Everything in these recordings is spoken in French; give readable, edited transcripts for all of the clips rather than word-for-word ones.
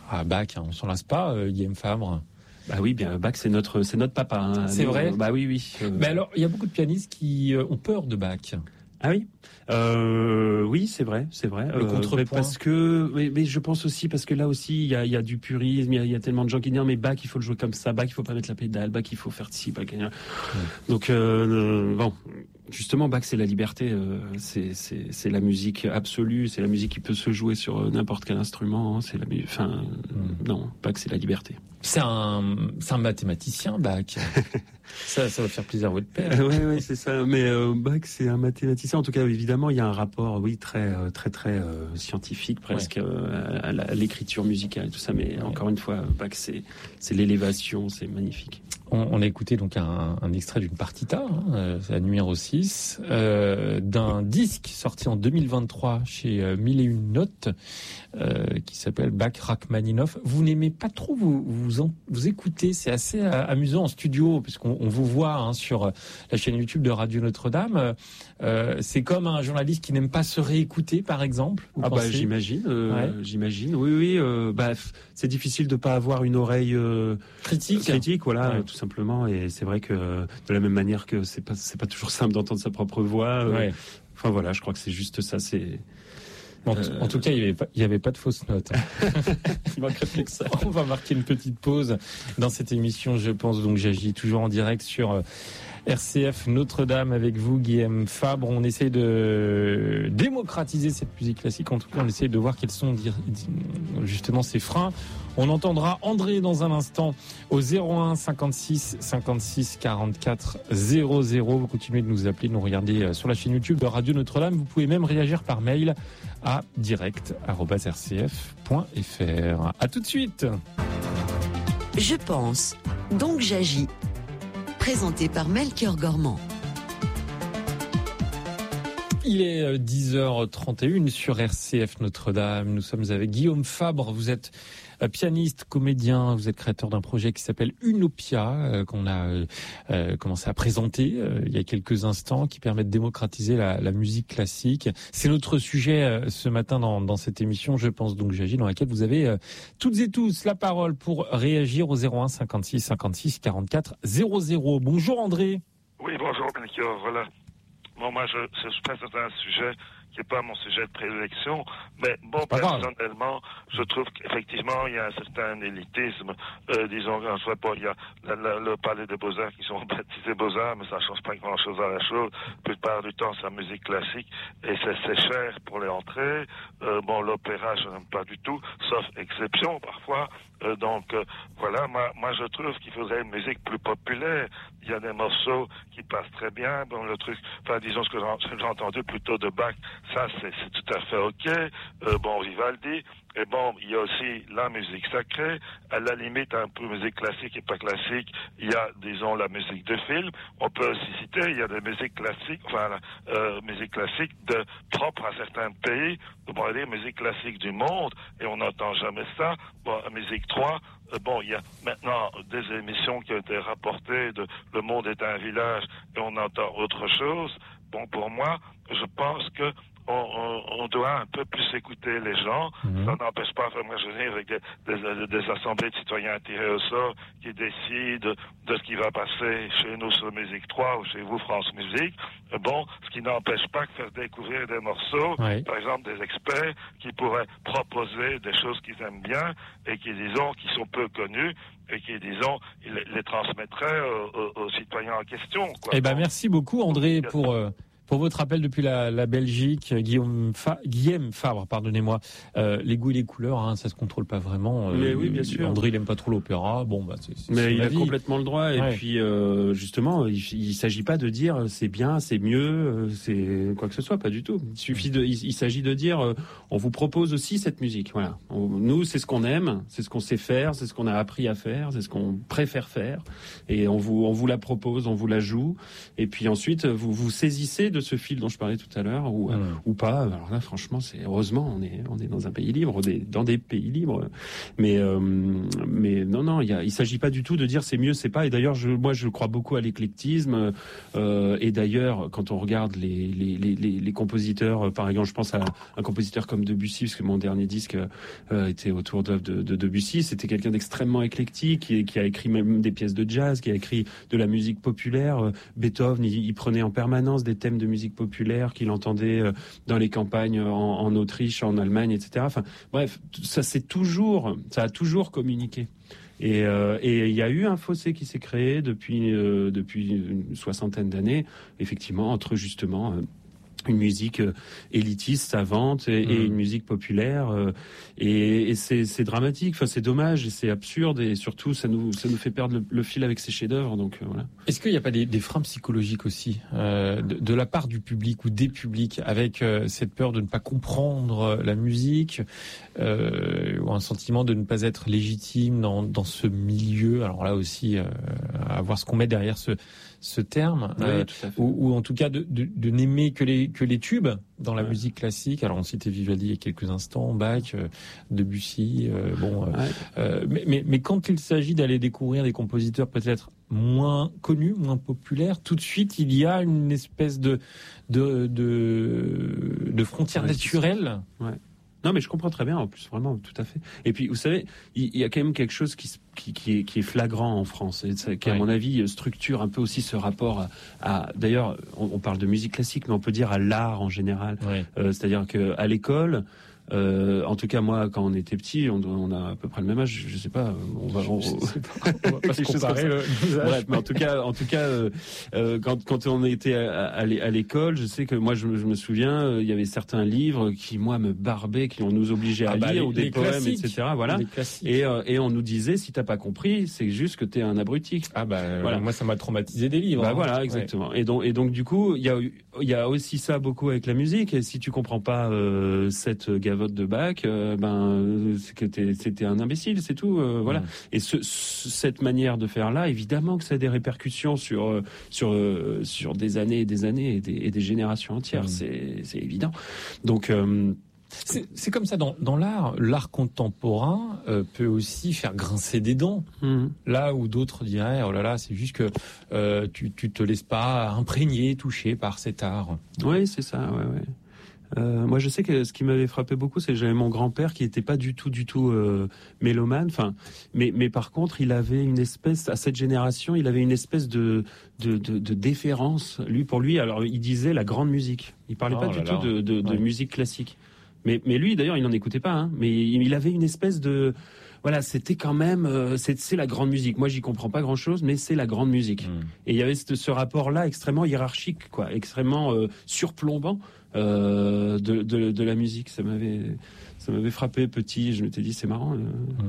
Bach, on s'en lasse pas, Guillaume Fabre. Bah oui, bien Bach c'est notre papa. Hein. C'est vrai. Bah oui. Mais alors, il y a beaucoup de pianistes qui ont peur de Bach. Ah oui. Oui, c'est vrai. Le contrepoint. Parce que, mais je pense aussi parce que là aussi il y a du purisme, il y a tellement de gens qui disent mais Bach il faut le jouer comme ça, Bach il faut pas mettre la pédale, Bach il faut faire ci, Bach. Donc bon, justement Bach c'est la liberté, c'est la musique absolue, c'est la musique qui peut se jouer sur n'importe quel instrument. Non, Bach c'est la liberté. C'est un mathématicien, Bach. Ça va faire plaisir à votre père. Oui, c'est ça. Mais Bach, c'est un mathématicien. En tout cas, évidemment, il y a un rapport, très scientifique presque à l'écriture musicale et tout ça. Mais encore une fois, Bach, c'est l'élévation, c'est magnifique. On a écouté donc un extrait d'une partita, c'est la numéro 6, d'un disque sorti en 2023 chez Mille et Une Notes, qui s'appelle Bach Rachmaninoff. Vous n'aimez pas trop vous écouter, c'est assez amusant en studio, puisqu'on vous voit sur la chaîne YouTube de Radio Notre-Dame. C'est comme un journaliste qui n'aime pas se réécouter, par exemple. J'imagine. Oui. C'est difficile de pas avoir une oreille critique, voilà. Ouais. Tout simplement. Et c'est vrai que de la même manière que c'est pas toujours simple d'entendre sa propre voix. Enfin voilà, je crois que c'est juste ça. C'est en tout cas, il y avait pas de fausses notes. Il manquerait plus que ça. On va marquer une petite pause dans cette émission, je pense. Donc j'agis toujours en direct sur RCF Notre-Dame avec vous, Guillaume Fabre. On essaye de démocratiser cette musique classique. En tout cas, on essaye de voir quels sont justement ces freins. On entendra André dans un instant au 01 56 56 44 00. Vous continuez de nous appeler, de nous regarder sur la chaîne YouTube de Radio Notre-Dame. Vous pouvez même réagir par mail à direct@rcf.fr. À tout de suite. Je pense, donc j'agis. Présenté par Melchior Gormand. Il est 10h31 sur RCF Notre-Dame. Nous sommes avec Guillaume Fabre. Vous êtes pianiste, comédien. Vous êtes créateur d'un projet qui s'appelle Unopia, qu'on a commencé à présenter il y a quelques instants, qui permet de démocratiser la musique classique. C'est notre sujet ce matin dans cette émission, je pense donc j'agis, dans laquelle vous avez toutes et tous la parole pour réagir au 01 56 56 44 00. Bonjour André. Oui, bonjour Melchior, voilà. Bon, moi, je pense que c'est un sujet qui n'est pas mon sujet de prédilection, mais bon, personnellement, je trouve qu'effectivement, il y a un certain élitisme, disons, je sais pas, il y a le palais des Beaux-Arts qui sont baptisés Beaux-Arts, mais ça change pas grand-chose à la chose. La plupart du temps, c'est la musique classique, et c'est cher pour les entrées. L'opéra, je n'aime pas du tout, sauf exception, parfois. Voilà, moi, je trouve qu'il faudrait une musique plus populaire. Il y a des morceaux qui passent très bien. Bon, le truc, disons ce que j'ai entendu plutôt de Bach, ça c'est tout à fait ok. Vivaldi. Et bon, il y a aussi la musique sacrée. À la limite, un peu musique classique et pas classique. Il y a, disons, la musique de film. On peut aussi citer, il y a des musiques classiques, musique classique propre à certains pays. On pourrait dire musique classique du monde, et on n'entend jamais ça. Bon, musique 3. Il y a maintenant des émissions qui ont été rapportées de Le Monde est un village, et on entend autre chose. Bon, pour moi, je pense que on doit un peu plus écouter les gens. Ça n'empêche pas, moi je veux dire, avec des assemblées de citoyens tirés au sort qui décident de ce qui va passer chez nous sur Musique 3 ou chez vous France Musique. Ce qui n'empêche pas de faire découvrir des morceaux, par exemple des experts qui pourraient proposer des choses qu'ils aiment bien et qui sont peu connus et qui, disons, les transmettraient aux citoyens en question, quoi. Merci beaucoup André pour votre appel depuis la Belgique. Guillaume Fabre, pardonnez-moi. Les goûts et les couleurs, ça se contrôle pas vraiment. Mais oui, bien sûr. André, il aime pas trop l'opéra. Mais il a complètement le droit. Et puis, justement, il s'agit pas de dire c'est bien, c'est mieux, c'est quoi que ce soit, pas du tout. Il s'agit de dire on vous propose aussi cette musique. Voilà. Nous, c'est ce qu'on aime, c'est ce qu'on sait faire, c'est ce qu'on a appris à faire, c'est ce qu'on préfère faire. Et on vous la propose, on vous la joue. Et puis ensuite, vous saisissez de ce fil dont je parlais tout à l'heure ou pas. Alors là, franchement, c'est heureusement, on est dans un pays libre, dans des pays libres. Mais non, il s'agit pas du tout de dire c'est mieux, c'est pas. Et d'ailleurs, moi, je crois beaucoup à l'éclectisme. Et d'ailleurs, quand on regarde les compositeurs, par exemple, je pense à un compositeur comme Debussy, parce que mon dernier disque était autour d'œuvres de Debussy. C'était quelqu'un d'extrêmement éclectique, qui a écrit même des pièces de jazz, qui a écrit de la musique populaire. Beethoven, il prenait en permanence des thèmes de musique populaire qu'il entendait dans les campagnes en Autriche, en Allemagne, etc. Enfin, bref, ça a toujours communiqué. Et il y a eu un fossé qui s'est créé depuis une soixantaine d'années, effectivement, entre justement une musique élitiste, savante, et une musique populaire, et c'est dramatique. Enfin, c'est dommage et c'est absurde, et surtout ça nous fait perdre le fil avec ces chefs-d'œuvre. Donc voilà. Est-ce qu'il n'y a pas des freins psychologiques aussi de la part du public ou des publics, avec cette peur de ne pas comprendre la musique, ou un sentiment de ne pas être légitime dans ce milieu? Alors là aussi, à voir ce qu'on met derrière ce terme, ou en tout cas de n'aimer que les tubes dans la musique classique. Alors on citait Vivaldi il y a quelques instants, Bach, Debussy, mais quand il s'agit d'aller découvrir des compositeurs peut-être moins connus, moins populaires, tout de suite il y a une espèce de frontière naturelle. Ouais. Non, mais je comprends très bien, en plus, vraiment, tout à fait. Et puis, vous savez, il y a quand même quelque chose qui est flagrant en France, et qui, à mon avis, structure un peu aussi ce rapport à d'ailleurs, on parle de musique classique, mais on peut dire à l'art en général. Ouais. C'est-à-dire qu'à l'école, en tout cas, moi, quand on était petit, on a à peu près le même âge. Je sais pas. On va pas se comparer. Bref, mais en tout cas, quand on était à l'école, je sais que moi, je me souviens, il y avait certains livres qui, moi, me barbaient, qui nous obligeaient à lire, ou des poèmes, etc. Voilà. Et on nous disait, si t'as pas compris, c'est juste que t'es un abruti. Voilà. Moi, ça m'a traumatisé des livres. Voilà, exactement. Ouais. Et donc, du coup, il y a aussi ça beaucoup avec la musique. Et si tu comprends pas cette gavotte de Bach, c'est que c'était un imbécile, c'est tout. Voilà. Et cette manière de faire là, évidemment que ça a des répercussions sur des années et des années et des générations entières. C'est évident. Donc c'est comme ça dans l'art contemporain peut aussi faire grincer des dents. Là où d'autres diraient oh là là, c'est juste que tu te laisses pas imprégner, toucher par cet art. Oui, c'est ça. Ouais. Moi, je sais que ce qui m'avait frappé beaucoup, c'est que j'avais mon grand-père qui était pas du tout mélomane. Enfin, mais par contre, il avait une espèce, à cette génération, il avait une espèce de déférence. Pour lui, alors il disait la grande musique. Il parlait pas du tout de musique classique. Mais lui, d'ailleurs, il n'en écoutait pas. Hein, mais il avait une espèce de voilà, c'était quand même, c'est la grande musique. Moi, j'y comprends pas grand-chose, mais c'est la grande musique. Et il y avait ce rapport-là extrêmement hiérarchique, quoi, extrêmement surplombant de la musique. Ça m'avait frappé petit. Je m'étais dit, c'est marrant.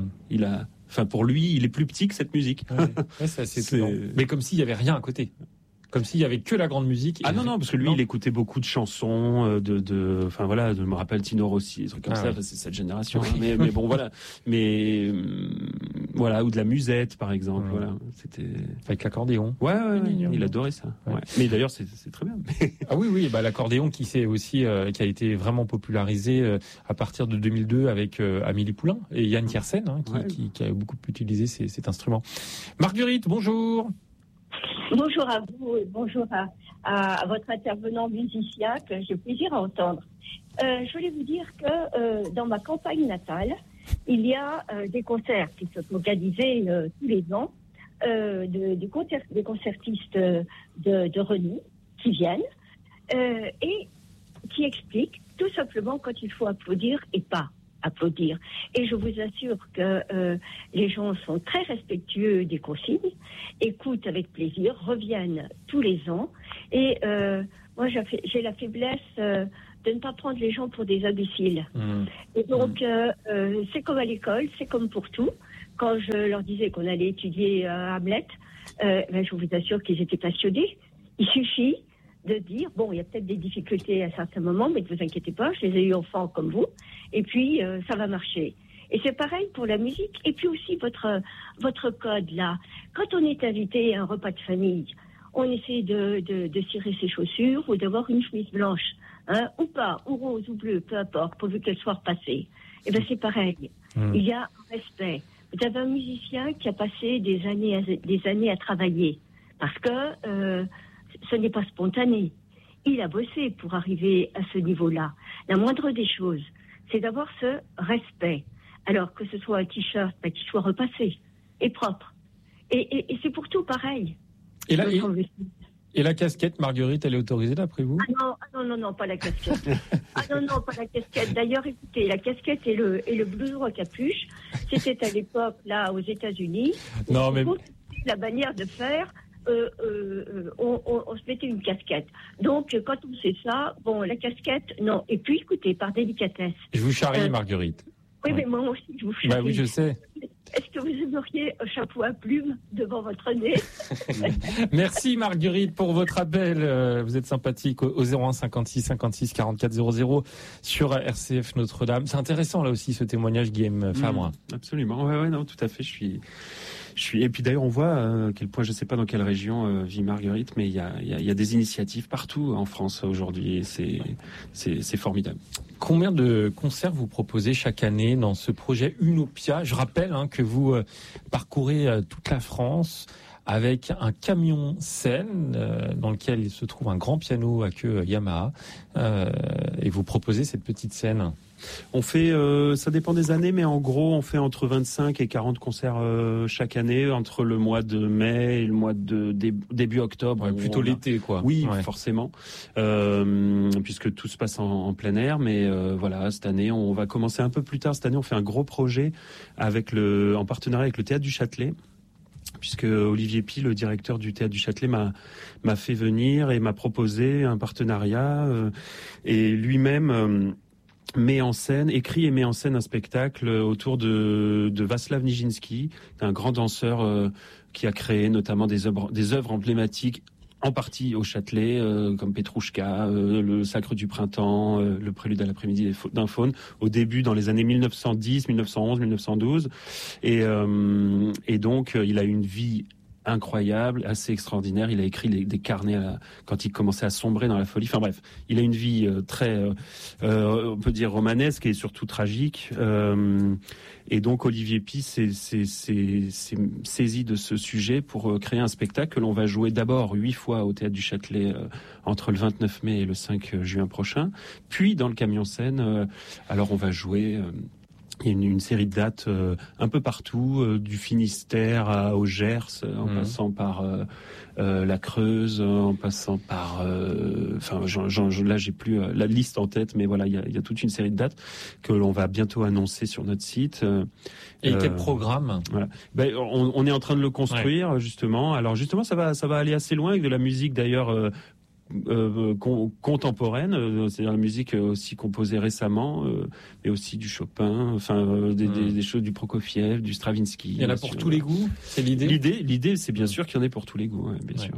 Pour lui, il est plus petit que cette musique. Ouais, c'est assez étonnant. Mais comme s'il y avait rien à côté. Comme s'il y avait que la grande musique. Non, parce que lui, il écoutait beaucoup de chansons, je me rappelle Tino Rossi, des trucs comme ça, c'est cette génération. Hein, mais bon, voilà. Mais, voilà, ou de la musette, par exemple, voilà. C'était. Avec l'accordéon. Ouais, il adorait ça. Ouais. Mais d'ailleurs, c'est très bien. Ah oui, l'accordéon qui a été vraiment popularisé à partir de 2002 avec Amélie Poulain et Yann Tiersen, qui a beaucoup utilisé cet instrument. Marguerite, bonjour. Bonjour à vous et bonjour à votre intervenant musicien que j'ai plaisir à entendre. Je voulais vous dire que dans ma campagne natale, il y a des concerts qui sont organisés tous les ans, des concertistes de renom qui viennent et qui expliquent tout simplement quand il faut applaudir et pas applaudir. Et je vous assure que les gens sont très respectueux des consignes, écoutent avec plaisir, reviennent tous les ans. Et moi, j'ai la faiblesse de ne pas prendre les gens pour des imbéciles. Et donc, c'est comme à l'école, c'est comme pour tout. Quand je leur disais qu'on allait étudier Hamlet, je vous assure qu'ils étaient passionnés. Il suffit de dire, bon, il y a peut-être des difficultés à certains moments, mais ne vous inquiétez pas, je les ai eu enfants comme vous, et puis ça va marcher. Et c'est pareil pour la musique, et puis aussi votre code là. Quand on est invité à un repas de famille, on essaie de cirer ses chaussures ou d'avoir une chemise blanche, hein, ou pas, ou rose ou bleue, peu importe, pourvu qu'elle soit repassée. Et ben c'est pareil. Il y a un respect. Vous avez un musicien qui a passé des années à travailler, parce que ce n'est pas spontané. Il a bossé pour arriver à ce niveau-là. La moindre des choses, c'est d'avoir ce respect. Alors que ce soit un t-shirt, qu'il soit repassé et propre. Et c'est pour tout pareil. Et la casquette, Marguerite, elle est autorisée d'après vous ? Non, pas la casquette. Non, pas la casquette. D'ailleurs, écoutez, la casquette et le blouson à capuche, c'était à l'époque, là, aux États-Unis. Non, mais... La manière de faire, on se mettait une casquette. Donc, quand on sait ça, bon, la casquette, non. Et puis, écoutez, par délicatesse. Je vous charrie, Marguerite. Oui, mais moi aussi, je vous charrie. Bah oui, je sais. Est-ce que vous aimeriez un chapeau à plumes devant votre nez ? Merci Marguerite pour votre appel. Vous êtes sympathique au 01 56 56 44 00 sur RCF Notre-Dame. C'est intéressant là aussi ce témoignage, Guillaume Fabre. Absolument. Ouais, non, tout à fait. Et puis d'ailleurs, on voit à quel point, je ne sais pas dans quelle région vit Marguerite, mais il y a des initiatives partout en France aujourd'hui. Et c'est formidable. Combien de concerts vous proposez chaque année dans ce projet Unopia ? Je rappelle que vous parcourez toute la France avec un camion scène dans lequel il se trouve un grand piano à queue Yamaha et vous proposez cette petite scène. On fait, ça dépend des années, mais en gros, on fait entre 25 et 40 concerts chaque année, entre le mois de mai et le mois de début octobre. Ouais, plutôt l'été, quoi. Oui, forcément, puisque tout se passe en plein air. Mais voilà, cette année, on va commencer un peu plus tard. Cette année, on fait un gros projet en partenariat avec le Théâtre du Châtelet. Puisque Olivier Pi, le directeur du Théâtre du Châtelet, m'a fait venir et m'a proposé un partenariat et lui-même écrit et met en scène un spectacle autour de Václav Nijinsky, un grand danseur qui a créé notamment des œuvres emblématiques, en partie au Châtelet, comme Petrouchka, le Sacre du Printemps, le Prélude à l'après-midi d'un faune, au début dans les années 1910, 1911, 1912. Et donc, il a une vie incroyable, assez extraordinaire. Il a écrit des carnets quand il commençait à sombrer dans la folie. Enfin bref, il a une vie très, on peut dire romanesque et surtout tragique. Et donc Olivier Pi s'est saisi de ce sujet pour créer un spectacle que l'on va jouer d'abord 8 fois au Théâtre du Châtelet entre le 29 mai et le 5 juin prochain. Puis dans le camion scène, alors on va jouer... Il y a une série de dates un peu partout, du Finistère au Gers, en passant par la Creuse, en passant par... là, j'ai plus la liste en tête, mais voilà, il y a toute une série de dates que l'on va bientôt annoncer sur notre site. Et quel programme ? Voilà. On est en train de le construire, justement. Alors, justement, ça va aller assez loin avec de la musique, d'ailleurs... contemporaine, c'est-à-dire la musique aussi composée récemment, mais aussi du Chopin, des choses du Prokofiev, du Stravinsky. Il y en a pour tous les goûts, c'est l'idée. L'idée, c'est bien sûr qu'il y en ait pour tous les goûts, bien sûr.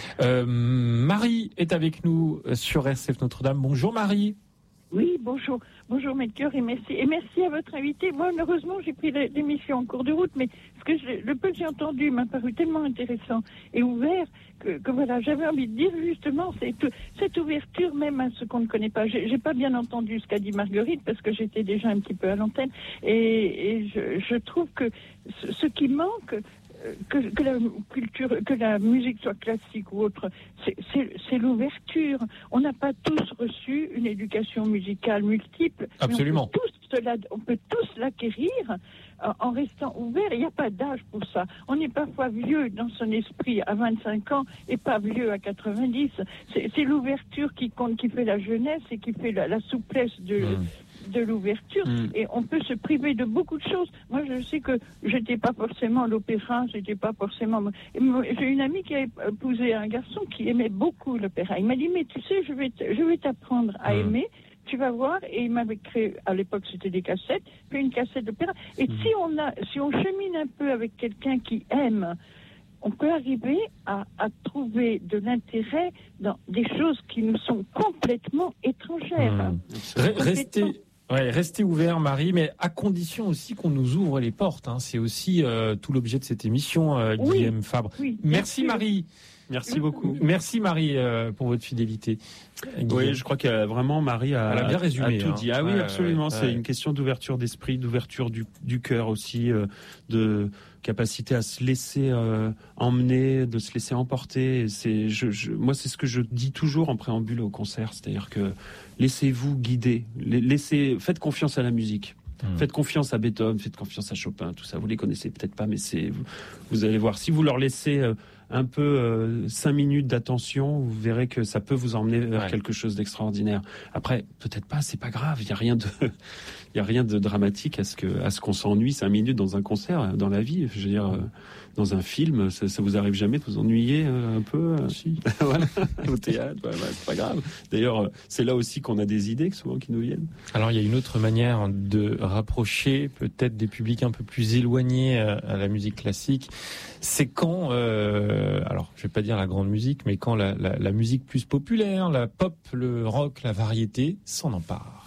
Marie est avec nous sur RCF Notre-Dame. Bonjour Marie. Oui, bonjour Melchior et merci à votre invité. Moi, malheureusement, j'ai pris l'émission en cours de route, mais le peu que j'ai entendu m'a paru tellement intéressant et ouvert que voilà, j'avais envie de dire justement cette ouverture même à ce qu'on ne connaît pas. J'ai pas bien entendu ce qu'a dit Marguerite parce que j'étais déjà un petit peu à l'antenne et je trouve que ce qui manque, que la culture, que la musique soit classique ou autre, c'est l'ouverture. On n'a pas tous reçu une éducation musicale multiple. Absolument. On peut tous l'acquérir en restant ouvert. Il n'y a pas d'âge pour ça. On est parfois vieux dans son esprit à 25 ans et pas vieux à 90. C'est l'ouverture qui compte, qui fait la jeunesse et qui fait la souplesse de l'ouverture, et on peut se priver de beaucoup de choses. Moi, je sais que j'étais pas forcément l'opéra, j'étais pas forcément... J'ai une amie qui a épousé un garçon qui aimait beaucoup l'opéra. Il m'a dit, mais tu sais, je vais t'apprendre à aimer, tu vas voir. Et il m'avait créé, à l'époque, c'était des cassettes, puis une cassette d'opéra. Et si on chemine un peu avec quelqu'un qui aime, on peut arriver à trouver de l'intérêt dans des choses qui nous sont complètement étrangères. Restez ouvert, Marie, mais à condition aussi qu'on nous ouvre les portes. C'est aussi tout l'objet de cette émission, Guillaume Fabre. Oui, merci, Marie. Merci beaucoup. Merci Marie pour votre fidélité. Oui, je crois que vraiment Marie a bien résumé, tout dit. Ah oui, absolument. C'est une question d'ouverture d'esprit, d'ouverture du cœur aussi, de capacité à se laisser emmener, de se laisser emporter. Moi, c'est ce que je dis toujours en préambule au concert, c'est-à-dire que laissez-vous guider, faites confiance à la musique. Faites confiance à Beethoven, faites confiance à Chopin, tout ça. Vous les connaissez peut-être pas, mais vous allez voir. Si vous leur laissez un peu 5 minutes d'attention, vous verrez que ça peut vous emmener vers quelque chose d'extraordinaire. Après, peut-être pas, c'est pas grave. Il y a rien de dramatique à ce qu'on s'ennuie 5 minutes dans un concert, dans la vie. Je veux dire, dans un film, ça vous arrive jamais de vous ennuyer un peu si. Voilà, au théâtre, c'est pas grave. D'ailleurs, c'est là aussi qu'on a des idées souvent qui nous viennent. Alors, il y a une autre manière de rapprocher peut-être des publics un peu plus éloignés à la musique classique. C'est quand, alors je vais pas dire la grande musique, mais quand la musique plus populaire, la pop, le rock, la variété s'en empare.